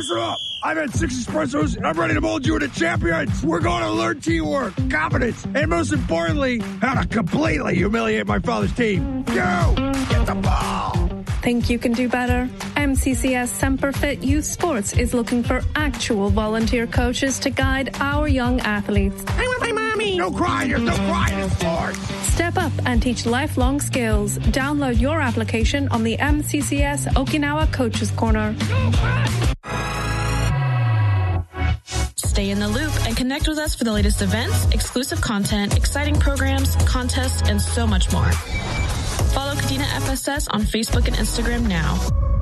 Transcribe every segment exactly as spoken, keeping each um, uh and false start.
Listen up. I've had six espressos, and I'm ready to mold you into champions. We're going to learn teamwork, confidence, and most importantly, how to completely humiliate my father's team. Go! Get the ball! Think you can do better? M C C S Semperfit Youth Sports is looking for actual volunteer coaches to guide our young athletes. I want my mommy! No crying, there's no crying in sports! Step up and teach lifelong skills. Download your application on the M C C S Okinawa Coaches Corner. Stay in the loop and connect with us for the latest events, exclusive content, exciting programs, contests, and so much more. Follow Kadena F S S on Facebook and Instagram now.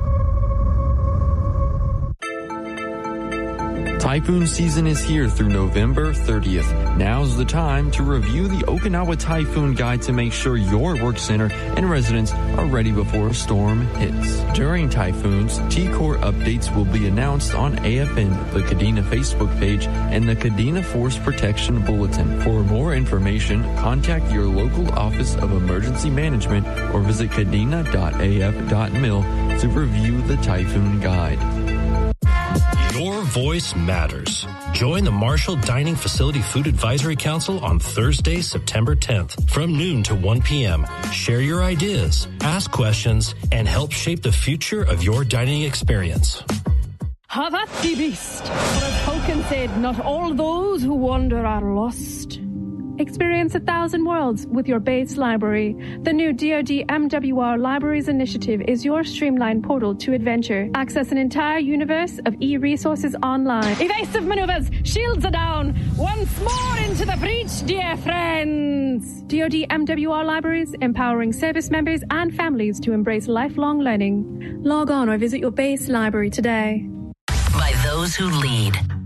Typhoon season is here through November thirtieth. Now's the time to review the Okinawa Typhoon Guide to make sure your work center and residents are ready before a storm hits. During typhoons, T-Core updates will be announced on A F N, the Kadena Facebook page, and the Kadena Force Protection Bulletin. For more information, contact your local Office of Emergency Management or visit kadena dot a f dot mil to review the Typhoon Guide. Your voice matters. Join the Marshall Dining Facility Food Advisory Council on Thursday, September tenth from noon to one p.m. Share your ideas, ask questions, and help shape the future of your dining experience. Ha, that's the beast. But as Tolkien said, not all those who wander are lost. Experience a thousand worlds with your base library. The new D O D M W R Libraries Initiative is your streamlined portal to adventure. Access an entire universe of e-resources online. Evasive maneuvers, shields are down. Once more into the breach, dear friends. D O D M W R Libraries, empowering service members and families to embrace lifelong learning. Log on or visit your base library today. By those who lead.